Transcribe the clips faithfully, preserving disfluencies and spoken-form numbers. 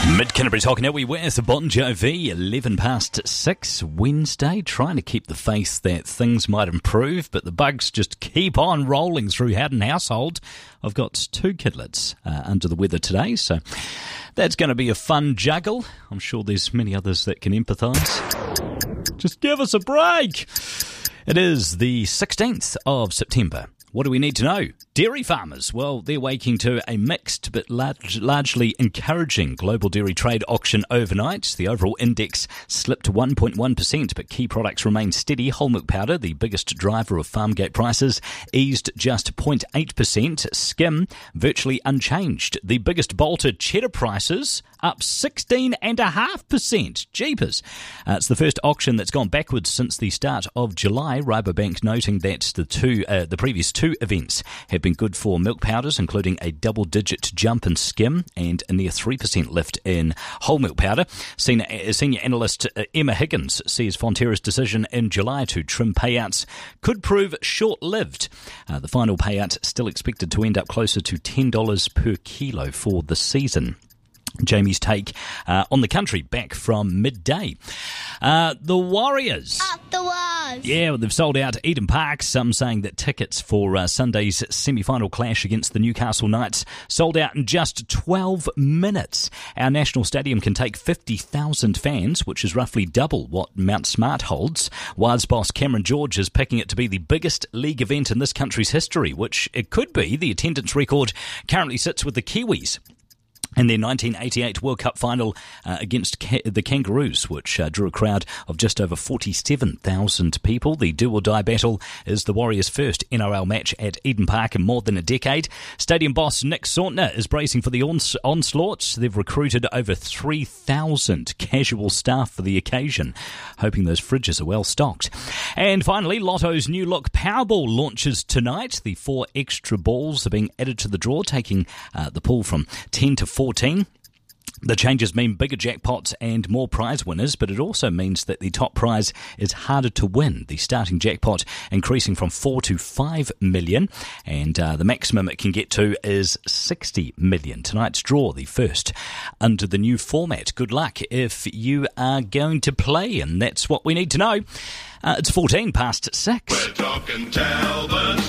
Mid-Canterbury's Hockanui with Bon Jovi, eleven past six Wednesday, trying to keep the faith that things might improve, but the bugs just keep on rolling through Howden household. I've got two kidlets uh, under the weather today, so that's going to be a fun juggle. I'm sure there's many others that can empathise. Just give us a break. It is the sixteenth of September. What do we need to know? Dairy farmers, well, they're waking to a mixed but large, largely encouraging global dairy trade auction overnight. The overall index slipped to one point one percent, but key products remain steady. Whole milk powder, the biggest driver of farm gate prices, eased just zero point eight percent. Skim, virtually unchanged. The biggest bolter, cheddar prices, up sixteen point five percent. Jeepers. Uh, it's the first auction that's gone backwards since the start of July. Rabobank noting that the two, uh, the previous two events have been good for milk powders, including a double-digit jump in skim and a near three percent lift in whole milk powder. Senior, uh, senior analyst uh, Emma Higgins says Fonterra's decision in July to trim payouts could prove short-lived. Uh, the final payout still expected to end up closer to ten dollars per kilo for the season. Jamie's take uh, on the country back from midday. Uh, the Warriors. Up the Wars. Yeah, well, they've sold out Eden Park. Some saying that tickets for uh, Sunday's semi-final clash against the Newcastle Knights sold out in just twelve minutes. Our national stadium can take fifty thousand fans, which is roughly double what Mount Smart holds. Wild's boss Cameron George is picking it to be the biggest league event in this country's history, which it could be. The attendance record currently sits with the Kiwis in their nineteen eighty-eight World Cup final uh, against Ca- the Kangaroos, which uh, drew a crowd of just over forty-seven thousand people. The do-or-die battle is the Warriors' first N R L match at Eden Park in more than a decade. Stadium boss Nick Sautner is bracing for the ons- onslaught. They've recruited over three thousand casual staff for the occasion, hoping those fridges are well stocked. And finally, Lotto's new look Powerball launches tonight. The four extra balls are being added to the draw, taking uh, the pool from ten to fourteen. The changes mean bigger jackpots and more prize winners, but it also means that the top prize is harder to win. The starting jackpot increasing from four to five million, and uh, the maximum it can get to is sixty million. Tonight's draw, the first under the new format. Good luck if you are going to play, and that's what we need to know. Uh, it's fourteen past six. We're talking Talbot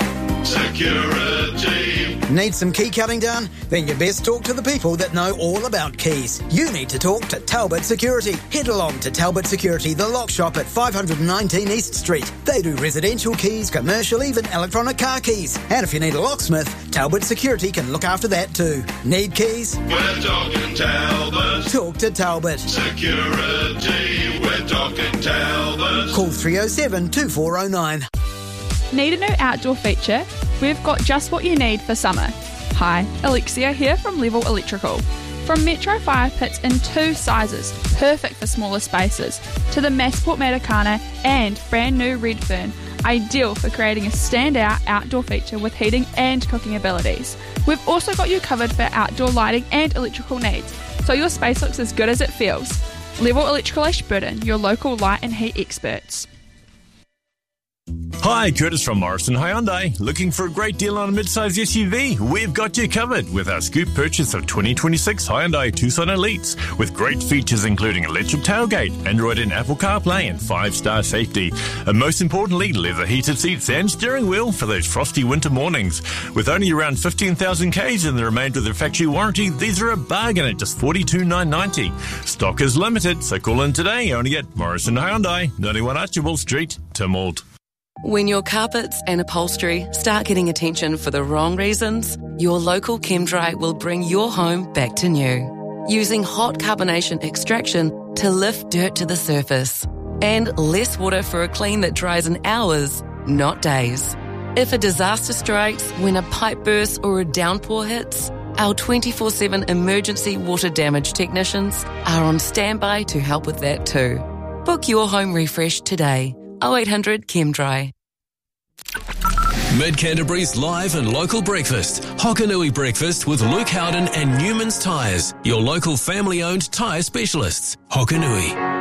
Security. Need some key cutting done? Then you best talk to the people that know all about keys. You need to talk to Talbot Security. Head along to Talbot Security, the lock shop at five nineteen East Street. They do residential keys, commercial, even electronic car keys. And if you need a locksmith, Talbot Security can look after that too. Need keys? We're talking Talbot Talk to Talbot Security. We're talking Talbot. Call three oh seven, two four oh nine. Need a new outdoor feature? We've got just what you need for summer. Hi, Alexia here from Level Electrical. From Metro fire pits in two sizes, perfect for smaller spaces, to the Massport Matakana and brand new Redfern, ideal for creating a standout outdoor feature with heating and cooking abilities. We've also got you covered for outdoor lighting and electrical needs, so your space looks as good as it feels. Level Electrical Ashburton, your local light and heat experts. Hi, Curtis from Morrison Hyundai. Looking for a great deal on a mid-size S U V? We've got you covered with our scoop purchase of twenty twenty-six Hyundai Tucson Elites with great features including electric tailgate, Android and Apple CarPlay and five-star safety. And most importantly, leather heated seats and steering wheel for those frosty winter mornings. With only around fifteen thousand kays and the remainder of their factory warranty, these are a bargain at just forty-two thousand nine hundred ninety dollars. Stock is limited, so call in today only at Morrison Hyundai, ninety-one Archibald Street, Tynwald. When your carpets and upholstery start getting attention for the wrong reasons, your local ChemDry will bring your home back to new. Using hot carbonation extraction to lift dirt to the surface. And less water for a clean that dries in hours, not days. If a disaster strikes, when a pipe bursts or a downpour hits, our twenty-four seven emergency water damage technicians are on standby to help with that too. Book your home refresh today. oh eight hundred ChemDry. Mid-Canterbury's live and local breakfast. Hockanui Breakfast with Luke Howden and Newman's Tyres, your local family-owned tyre specialists. Hockanui.